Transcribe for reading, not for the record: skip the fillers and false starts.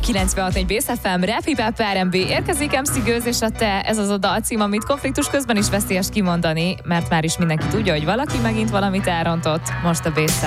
96.4 Base FM, Rap Hip Hop R&B, érkezik MC Gőz és a Te, ez az a dalcím, amit konfliktus közben is veszélyes kimondani, mert már is mindenki tudja, hogy valaki megint valamit elrontott, most a Base